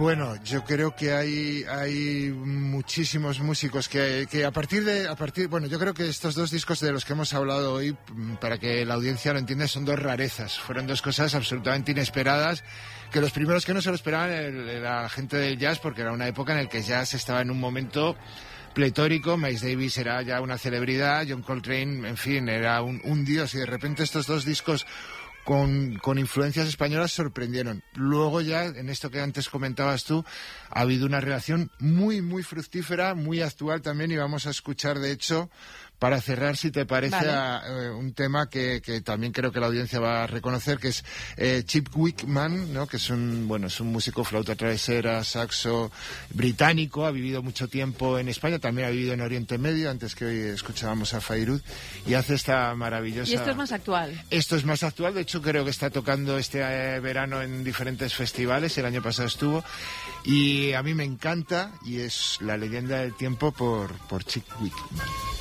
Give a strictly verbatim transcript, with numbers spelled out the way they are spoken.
Bueno, yo creo que hay hay muchísimos músicos que, que a partir de a partir bueno, yo creo que estos dos discos de los que hemos hablado hoy, para que la audiencia lo entienda, son dos rarezas, fueron dos cosas absolutamente inesperadas, que los primeros que no se lo esperaban era la gente del jazz, porque era una época en la que el jazz estaba en un momento pletórico. Miles Davis era ya una celebridad, John Coltrane, en fin, era un, un dios, y de repente estos dos discos Con, con influencias españolas sorprendieron. Luego ya, en esto que antes comentabas tú, ha habido una relación muy, muy fructífera, muy actual también, y vamos a escuchar, de hecho, para cerrar, si te parece, vale. a, eh, un tema que, que también creo que la audiencia va a reconocer, que es eh, Chip Wickman, ¿no? Que es un, bueno, es un músico flauta travesera, saxo británico, ha vivido mucho tiempo en España, también ha vivido en Oriente Medio, antes que hoy escuchábamos a Fairuz, y hace esta maravillosa... Y esto es más actual. Esto es más actual, de hecho creo que está tocando este eh, verano en diferentes festivales, el año pasado estuvo, y a mí me encanta, y es La leyenda del tiempo por, por Chip Wickman.